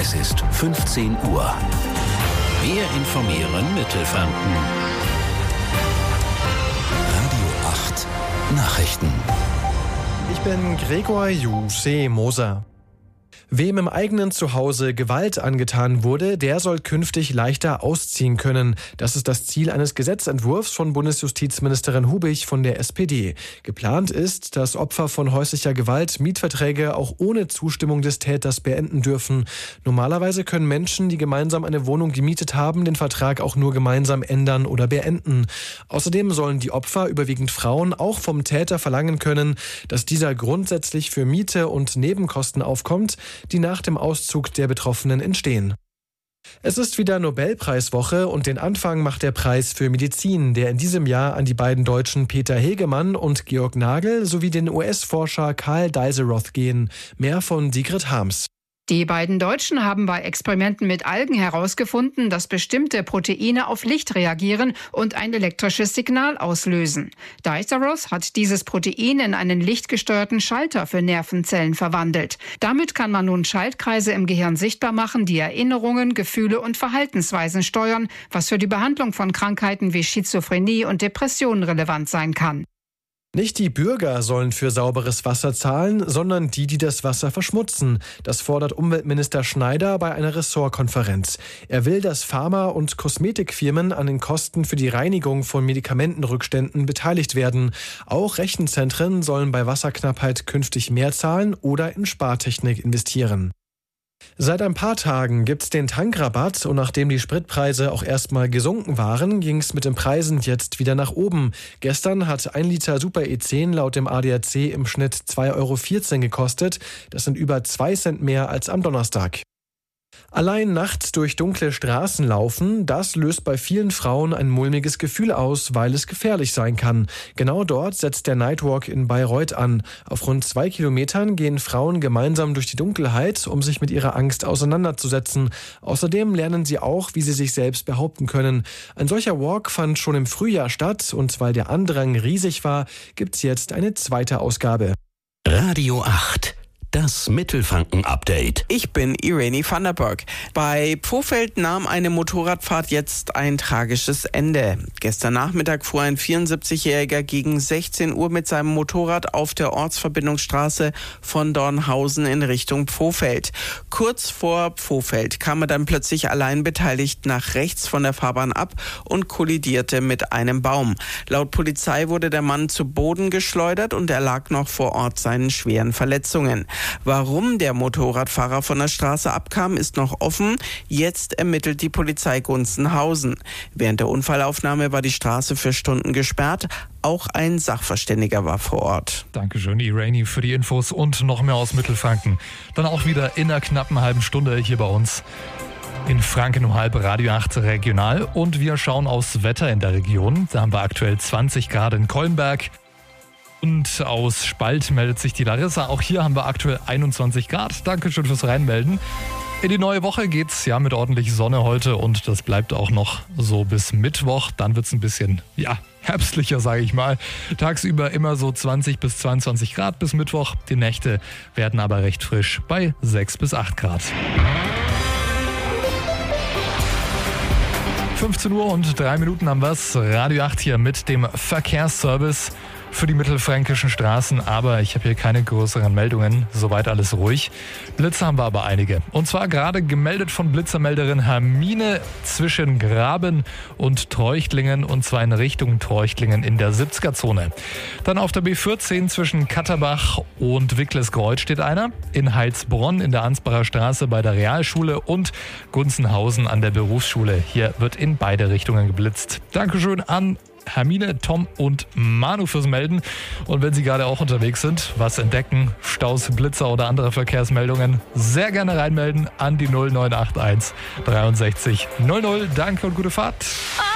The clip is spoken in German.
Es ist 15 Uhr. Wir informieren Mittelfranken. Radio 8 Nachrichten. Ich bin Gregor Moser. Wem im eigenen Zuhause Gewalt angetan wurde, der soll künftig leichter ausziehen können. Das ist das Ziel eines Gesetzentwurfs von Bundesjustizministerin Hubich von der SPD. Geplant ist, dass Opfer von häuslicher Gewalt Mietverträge auch ohne Zustimmung des Täters beenden dürfen. Normalerweise können Menschen, die gemeinsam eine Wohnung gemietet haben, den Vertrag auch nur gemeinsam ändern oder beenden. Außerdem sollen die Opfer, überwiegend Frauen, auch vom Täter verlangen können, dass dieser grundsätzlich für Miete und Nebenkosten aufkommt, die nach dem Auszug der Betroffenen entstehen. Es ist wieder Nobelpreiswoche und den Anfang macht der Preis für Medizin, der in diesem Jahr an die beiden Deutschen Peter Hegemann und Georg Nagel sowie den US-Forscher Karl Deiseroth gehen. Mehr von Sigrid Harms. Die beiden Deutschen haben bei Experimenten mit Algen herausgefunden, dass bestimmte Proteine auf Licht reagieren und ein elektrisches Signal auslösen. Deiseroth hat dieses Protein in einen lichtgesteuerten Schalter für Nervenzellen verwandelt. Damit kann man nun Schaltkreise im Gehirn sichtbar machen, die Erinnerungen, Gefühle und Verhaltensweisen steuern, was für die Behandlung von Krankheiten wie Schizophrenie und Depressionen relevant sein kann. Nicht die Bürger sollen für sauberes Wasser zahlen, sondern die das Wasser verschmutzen. Das fordert Umweltminister Schneider bei einer Ressortkonferenz. Er will, dass Pharma- und Kosmetikfirmen an den Kosten für die Reinigung von Medikamentenrückständen beteiligt werden. Auch Rechenzentren sollen bei Wasserknappheit künftig mehr zahlen oder in Spartechnik investieren. Seit ein paar Tagen gibt's den Tankrabatt und nachdem die Spritpreise auch erstmal gesunken waren, ging's mit den Preisen jetzt wieder nach oben. Gestern hat 1 Liter Super E10 laut dem ADAC im Schnitt 2,14 € gekostet. Das sind über 2 Cent mehr als am Donnerstag. Allein nachts durch dunkle Straßen laufen, das löst bei vielen Frauen ein mulmiges Gefühl aus, weil es gefährlich sein kann. Genau dort setzt der Nightwalk in Bayreuth an. Auf rund 2 Kilometern gehen Frauen gemeinsam durch die Dunkelheit, um sich mit ihrer Angst auseinanderzusetzen. Außerdem lernen sie auch, wie sie sich selbst behaupten können. Ein solcher Walk fand schon im Frühjahr statt und weil der Andrang riesig war, gibt's jetzt eine zweite Ausgabe. Radio 8. Das Mittelfranken-Update. Ich bin Irene van der Berg. Bei Pfofeld nahm eine Motorradfahrt jetzt ein tragisches Ende. Gestern Nachmittag fuhr ein 74-Jähriger gegen 16 Uhr mit seinem Motorrad auf der Ortsverbindungsstraße von Dornhausen in Richtung Pfofeld. Kurz vor Pfofeld kam er dann plötzlich allein beteiligt nach rechts von der Fahrbahn ab und kollidierte mit einem Baum. Laut Polizei wurde der Mann zu Boden geschleudert und erlag noch vor Ort seinen schweren Verletzungen. Warum der Motorradfahrer von der Straße abkam, ist noch offen. Jetzt ermittelt die Polizei Gunzenhausen. Während der Unfallaufnahme war die Straße für Stunden gesperrt. Auch ein Sachverständiger war vor Ort. Dankeschön, Irene, für die Infos und noch mehr aus Mittelfranken. Dann auch wieder in einer knappen halben Stunde hier bei uns in Franken um halb Radio 8 regional. Und wir schauen aufs Wetter in der Region. Da haben wir aktuell 20 Grad in Kollenberg. Und aus Spalt meldet sich die Larissa. Auch hier haben wir aktuell 21 Grad. Dankeschön fürs Reinmelden. In die neue Woche geht's ja mit ordentlich Sonne heute und das bleibt auch noch so bis Mittwoch. Dann wird's ein bisschen, herbstlicher, sage ich mal. Tagsüber immer so 20 bis 22 Grad bis Mittwoch. Die Nächte werden aber recht frisch bei 6 bis 8 Grad. 15 Uhr und 3 Minuten haben wir's. Radio 8 hier mit dem Verkehrsservice für die mittelfränkischen Straßen, aber ich habe hier keine größeren Meldungen, soweit alles ruhig. Blitze haben wir aber einige. Und zwar gerade gemeldet von Blitzermelderin Hermine zwischen Graben und Treuchtlingen und zwar in Richtung Treuchtlingen in der 70er-Zone. Dann auf der B14 zwischen Katterbach und Wicklesgreuth steht einer. In Heilsbronn in der Ansbacher Straße bei der Realschule und Gunzenhausen an der Berufsschule. Hier wird in beide Richtungen geblitzt. Dankeschön an Hermine, Tom und Manu fürs Melden. Und wenn Sie gerade auch unterwegs sind, was entdecken, Staus, Blitzer oder andere Verkehrsmeldungen, sehr gerne reinmelden an die 0981 63 00. Danke und gute Fahrt.